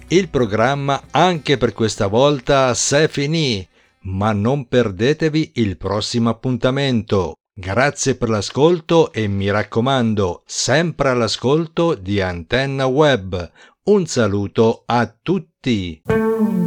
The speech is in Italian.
Il programma anche per questa volta c'est fini, ma non perdetevi il prossimo appuntamento. Grazie per l'ascolto e mi raccomando, sempre all'ascolto di Antenna Web. Un saluto a tutti!